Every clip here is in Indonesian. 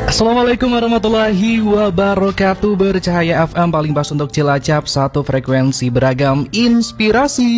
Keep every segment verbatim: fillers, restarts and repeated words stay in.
Assalamualaikum warahmatullahi wabarakatuh. Bercahaya F M paling pas untuk Cilacap, satu frekuensi beragam inspirasi.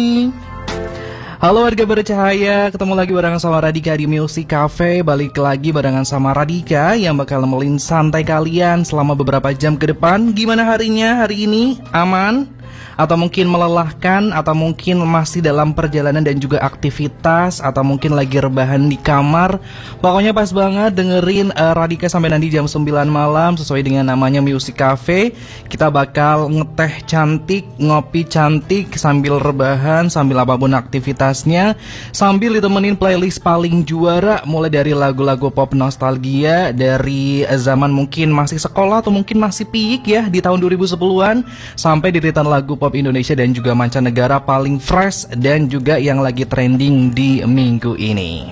Halo warga bercahaya, ketemu lagi barengan sama Radika di Music Cafe. Balik lagi barengan sama Radika yang bakal nemenin santai kalian selama beberapa jam ke depan. Gimana harinya hari ini? Aman? Atau mungkin melelahkan, atau mungkin masih dalam perjalanan dan juga aktivitas, atau mungkin lagi rebahan di kamar. Pokoknya pas banget dengerin uh, Radika sampai nanti jam sembilan malam sesuai dengan namanya Music Cafe. Kita bakal ngeteh cantik, ngopi cantik sambil rebahan, sambil apapun aktivitasnya, sambil ditemenin playlist paling juara mulai dari lagu-lagu pop nostalgia dari zaman mungkin masih sekolah atau mungkin masih piik ya di tahun dua ribu sepuluhan, sampai deretan lagu pop Indonesia dan juga mancanegara paling fresh dan juga yang lagi trending di minggu ini.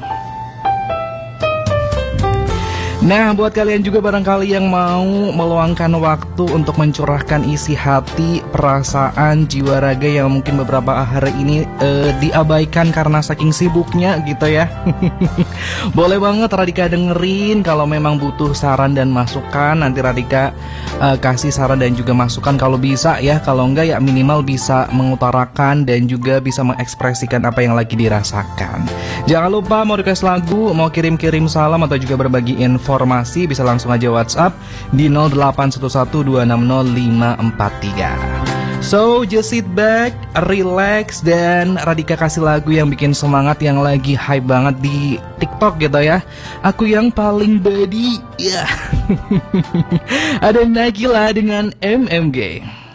Nah, buat kalian juga barangkali yang mau meluangkan waktu untuk mencurahkan isi hati, perasaan, jiwa raga yang mungkin beberapa hari ini uh, diabaikan karena saking sibuknya gitu ya. Boleh banget Radika dengerin. Kalau memang butuh saran dan masukan, nanti Radika uh, kasih saran dan juga masukan kalau bisa ya. Kalau enggak ya minimal bisa mengutarakan dan juga bisa mengekspresikan apa yang lagi dirasakan. Jangan lupa mau request lagu, mau kirim-kirim salam atau juga berbagi info informasi, bisa langsung aja WhatsApp di nol delapan satu satu dua enam nol lima empat tiga. So, just sit back, relax, dan Radika kasih lagu yang bikin semangat, yang lagi hype banget di TikTok gitu ya. Aku yang paling body, ya. Yeah. Ada Nagila dengan M M G.